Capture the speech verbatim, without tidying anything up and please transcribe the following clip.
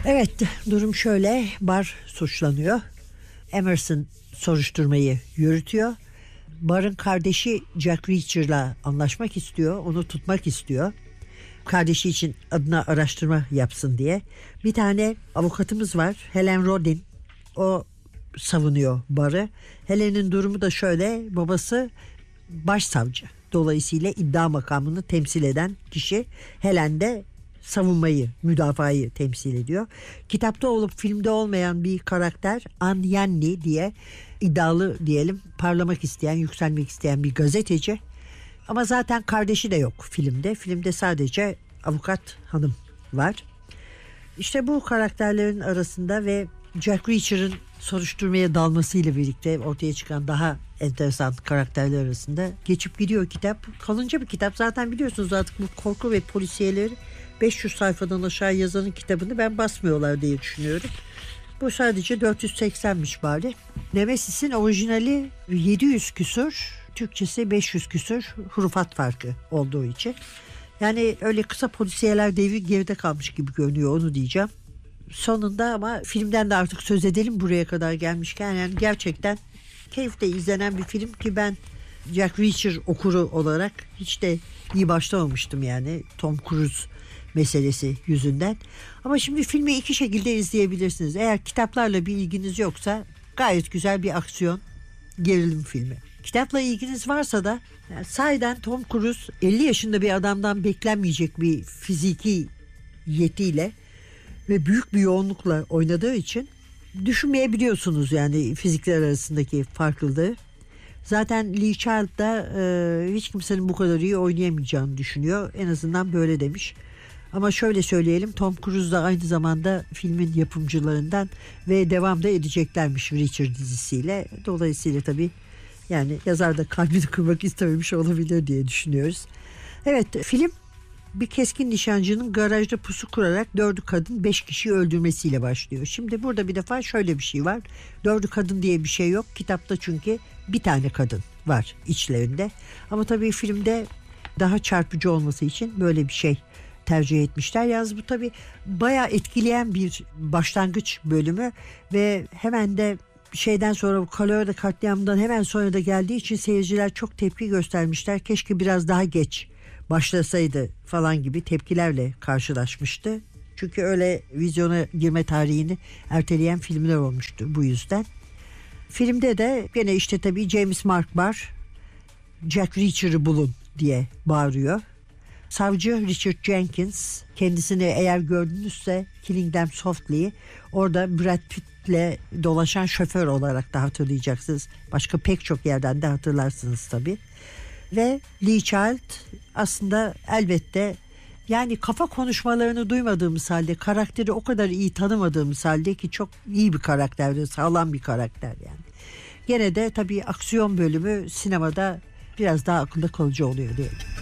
Evet, durum şöyle. Bar suçlanıyor. Emerson soruşturmayı yürütüyor. Bar'ın kardeşi Jack Reacher'la anlaşmak istiyor. Onu tutmak istiyor. Kardeşi için adına araştırma yapsın diye. Bir tane avukatımız var, Helen Rodin. O savunuyor Bar'ı. Helen'in durumu da şöyle. Babası başsavcı. Dolayısıyla iddia makamını temsil eden kişi. Helen de savunmayı, müdafayı temsil ediyor. Kitapta olup filmde olmayan bir karakter, Ann Yanni diye iddialı diyelim, parlamak isteyen, yükselmek isteyen bir gazeteci. Ama zaten kardeşi de yok filmde. Filmde sadece avukat hanım var. İşte bu karakterlerin arasında ve Jack Reacher'ın soruşturmaya dalmasıyla birlikte ortaya çıkan daha enteresan karakterler arasında geçip gidiyor kitap. Kalınca bir kitap. Zaten biliyorsunuz artık bu korku ve polisiyeleri beş yüz sayfadan aşağı yazanın kitabını ben basmıyorlar diye düşünüyorum. Bu sadece dört yüz seksenmiş bari. Nemesis'in orijinali yedi yüz küsur, Türkçesi beş yüz küsur, hurufat farkı olduğu için. Yani öyle kısa polisiyeler devi geride kalmış gibi görünüyor, onu diyeceğim. Sonunda ama filmden de artık söz edelim buraya kadar gelmişken. Yani gerçekten keyifle izlenen bir film ki ben Jack Reacher okuru olarak hiç de iyi başlamamıştım yani Tom Cruise meselesi yüzünden. Ama şimdi filmi iki şekilde izleyebilirsiniz. Eğer kitaplarla bir ilginiz yoksa gayet güzel bir aksiyon gerilim filmi. Kitapla ilginiz varsa da yani sahiden Tom Cruise elli yaşında bir adamdan beklenmeyecek bir fiziki yetiyle ve büyük bir yoğunlukla oynadığı için düşünmeyebiliyorsunuz yani fizikler arasındaki farklılığı. Zaten Lee Child da e, hiç kimsenin bu kadar iyi oynayamayacağını düşünüyor. En azından böyle demiş. Ama şöyle söyleyelim, Tom Cruise da aynı zamanda filmin yapımcılarından ve devam da edeceklermiş Reacher dizisiyle. Dolayısıyla tabii yani yazar da kalbini kırmak istememiş olabilir diye düşünüyoruz. Evet, film bir keskin nişancının garajda pusu kurarak dördü kadın beş kişiyi öldürmesiyle başlıyor. Şimdi burada bir defa şöyle bir şey var. Dördü kadın diye bir şey yok. Kitapta çünkü bir tane kadın var içlerinde. Ama tabii filmde daha çarpıcı olması için böyle bir şey tercih etmişler. Yalnız bu tabii bayağı etkileyen bir başlangıç bölümü ve hemen de şeyden sonra bu Colorado katliamından hemen sonra da geldiği için seyirciler çok tepki göstermişler. Keşke biraz daha geç başlasaydı falan gibi tepkilerle karşılaşmıştı. Çünkü öyle vizyona girme tarihini erteleyen filmler olmuştu bu yüzden. Filmde de gene işte tabii James Mark var. Jack Reacher'ı bulun diye bağırıyor. Savcı Richard Jenkins, kendisini eğer gördünüzse Killing Them Softly'yi orada Brad Pitt'le dolaşan şoför olarak da hatırlayacaksınız. Başka pek çok yerden de hatırlarsınız tabii. Ve Lee Child aslında elbette yani kafa konuşmalarını duymadığımız halde, karakteri o kadar iyi tanımadığımız halde ki çok iyi bir karakterdi, sağlam bir karakter yani. Gene de tabii aksiyon bölümü sinemada biraz daha akılda kalıcı oluyor diyelim.